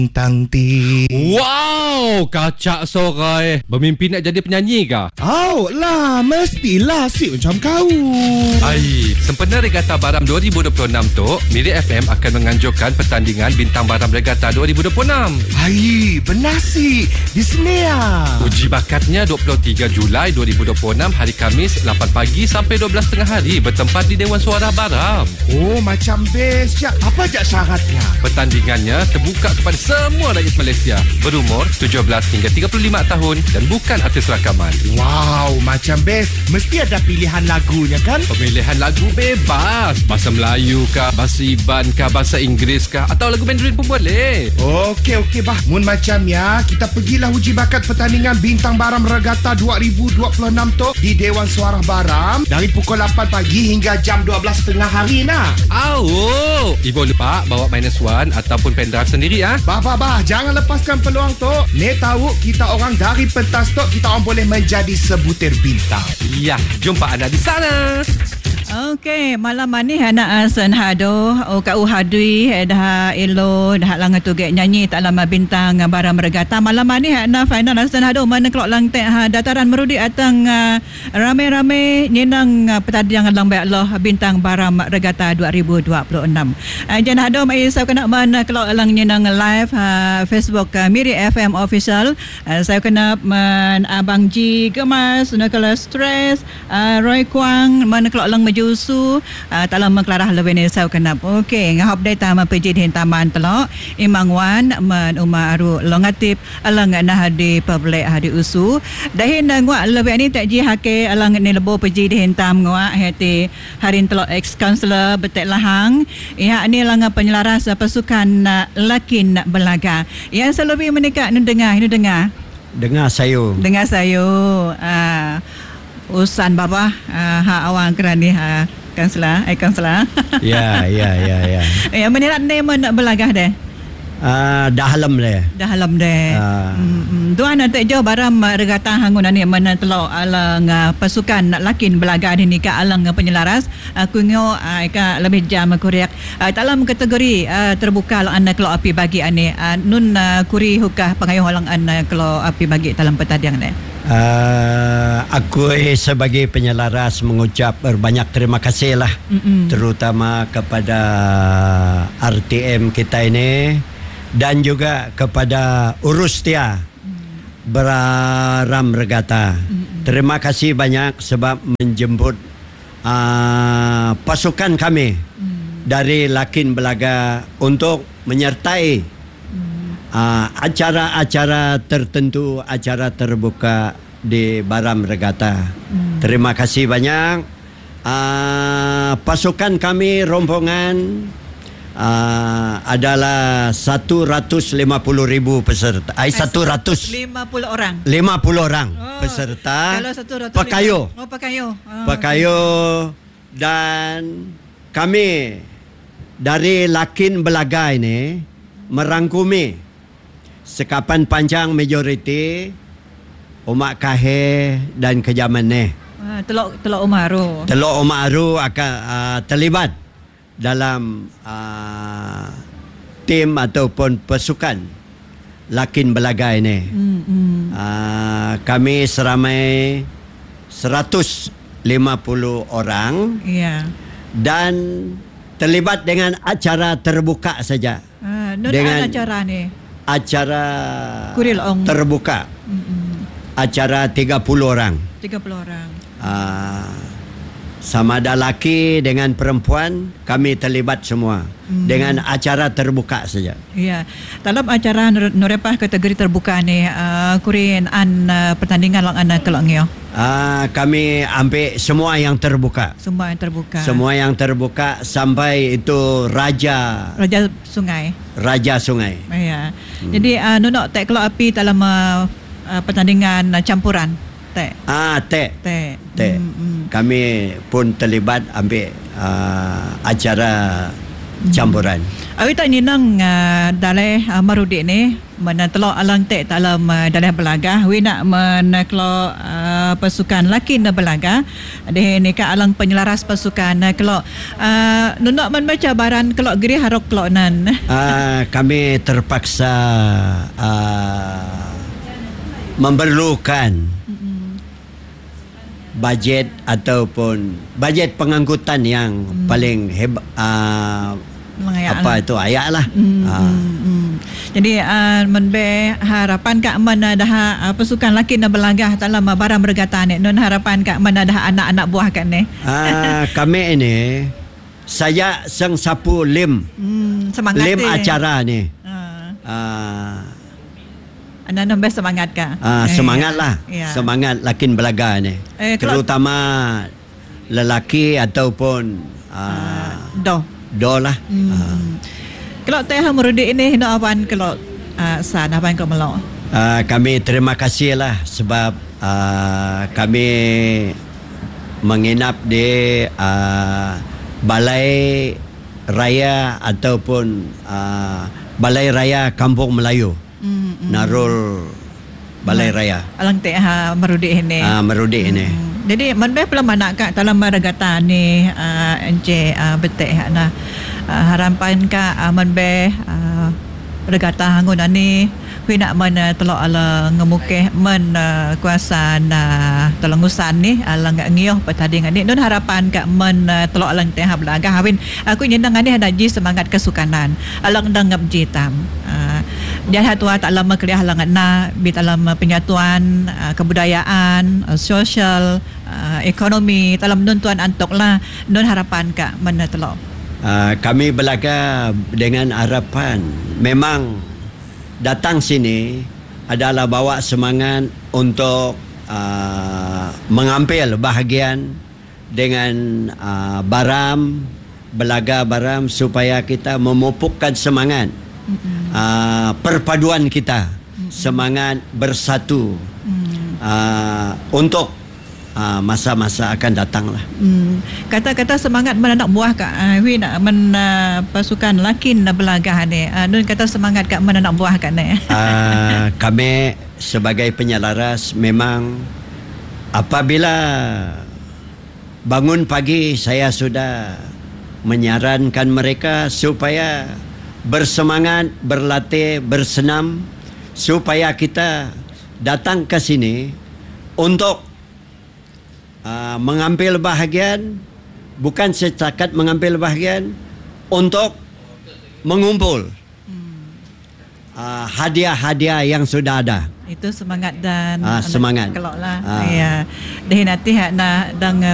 Tang ti. Wow, kacak sorai. Bermimpi nak jadi penyanyi kah? Lah, mestilah si macam kau. Ai, sempena Regata Baram 2026 tu, Miri FM akan menganjurkan pertandingan Bintang Baram Regata 2026. Ai, benar si. Di sini ya. Uji bakatnya 23 Julai 2026 hari Khamis 8 pagi sampai 12 tengah hari bertempat di Dewan Suara Baram. Oh, macam best. Apa je syaratnya? Pertandingannya terbuka kepada semua rakyat Malaysia berumur 17 hingga 35 tahun dan bukan artis rakaman. Wow, macam best. Mesti ada pilihan lagunya kan? Pemilihan lagu bebas. Bahasa Melayu kah, bahasa Iban kah, bahasa Inggeris kah, atau lagu Mandarin pun boleh. Okey bah. Mun macam ya, kita pergilah uji bakat pertandingan Bintang Baram Regata 2026 tu di Dewan Suara Baram dari pukul 8 pagi hingga jam 12 tengah hari nak. Ibu lupa bawa -1 ataupun pendrive sendiri ah. Bah, jangan lepaskan peluang tu. Ni tahu kita orang dari pentas tu, kita orang boleh menjadi sebutir bintang. Ya, jumpa anda di sana. Okey, malam ni anak Asan Hado, KU Hadui dah elo dah lang tu gek nyanyi tak lama Bintang Baram Regata. Malam ni anak final Asan Hado mana kelok lang teh dataran merudi atang rame-rame nyenang pertandingan lang baik Allah Bintang Baram Regata 2026. Jan Hado mai saya kena mana kelok lang nyenang live Facebook Miri FM official. Saya kena Abang Ji Gemas nakala stress Roy Kwang mana kelok lang Jusu talam mengkelarah lebih ni saya kenap. Okey, ngahap dai taman pejid hin taman telok Imang Wan man Umar Aru Longatip alang nah hadi public hadi usu. Dahin ngwa lebih ni tak ji hake alang ni lebo pejid hin tam ngwa hati harin telok ex councillor Betek Lahang. Ya ni lang penyelaras pasukan Lakin Belaga. Yang selebih menikah nu dengar Dengar sayo. Usan bapa awang kerani kansela Ya. Ya menirat ni nak belagah deh. Dah halam deh. Tuan nanti jauh Baram Regata hangunan ni mana telok alang pasukan Lakin Belaga ni ka alang penyelaras kungo ka lebih jam kuriak dalam kategori terbuka lang anak kelok api bagi ane nun kuri hukah pengayuh alang anak kelok api bagi dalam pertandingan ni. Aku sebagai penyelaras mengucap berbanyak terima kasih lah terutama kepada RTM kita ini dan juga kepada Urustia Baram Regata. Terima kasih banyak sebab menjemput pasukan kami dari Lakin Belaga untuk menyertai acara-acara tertentu, acara terbuka di Baram Regata. Terima kasih banyak. Pasukan kami rombongan adalah 150,000 peserta. 150 orang. 50 orang peserta. Kalau 150 Pakayo dan kami dari Lakin Belaga ini merangkumi sekapan panjang majoriti Umak Kahe dan Kejaman ni. Telok Umaru. Telok Umaru akan terlibat dalam tim ataupun pasukan Lakin Belaga ini. Kami seramai 150 orang. Dan terlibat dengan acara terbuka saja. Dengan acara ni. Acara terbuka. Acara 30 orang. Sama ada laki dengan perempuan, kami terlibat semua dengan acara terbuka saja. Ya, dalam acara Nurepah kategori terbuka ni, kurin pertandingan lang anak kelongyo. Kami ambil semua yang terbuka. Semua yang terbuka sampai itu Raja Sungai. Ya. Jadi nunok tek kelok api dalam pertandingan campuran. Tek. Kami pun terlibat ambil acara campuran. Awi tak ninang dalai marudi ni mana telok alang tek dalam dalai Belaga wi nak men kelok pasukan laki na belaga deh ni ka alang penyelaras pasukan kelok nunok man baca baran kelok geri harok kelok nan. Kami terpaksa memerlukan bajet ataupun bajet pengangkutan yang paling hebat, apa itu ayak lah. Jadi menbe harapan kak mana dah pasukan laki na belagah dalam barang bergata ni non harapan kak mana dah anak-anak buah kak ni. Kami ini saya sang sapu lim acara ni. Anda nombor semangat kak? Semangat lah. Semangat lakin belaga ni. Terutama lelaki ataupun do lah. Kalau teh merudi ini nak apaan kalau sana apaan kau melok? Kami terima kasih lah sebab kami menginap di Balai Raya ataupun Balai Raya Kampung Melayu. Narul Balai Raya. Alang teh merudi ini. Merudi ini. Jadi manbe pula mana kak dalam maragata ni ence betek na harapan kak manbe regata hangun ani nak mana telok ala ngemukeh men kuasa na telengusan ni ala ngak ngioh petadingan ni non harapan kak men telok alang teh belaga hawin aku nyendang ani hadaji semangat kesukanan alang dang ngabji tam dia hatua tak lama kuliah halangan na bit alam penyatuan kebudayaan sosial ekonomi dalam nuntuan antok lah non harapan kak mana telok. Kami belaga dengan harapan memang datang sini adalah bawa semangat untuk mengambil bahagian dengan baram, belaga baram supaya kita memupukkan semangat perpaduan kita, semangat bersatu untuk masa-masa akan datang lah. Kata-kata semangat mana nak buah kak Hui nak pasukan lakin na belagah ni nun kata semangat kak mana nak buah kak ni. Kami sebagai penyelaras memang apabila bangun pagi saya sudah menyarankan mereka supaya bersemangat, berlatih, bersenam supaya kita datang ke sini untuk mengambil bahagian, bukan setakat mengambil bahagian, untuk mengumpul hadiah-hadiah yang sudah ada. Itu semangat dan semangat. Kelok lah. Ya. Dah nanti nak dang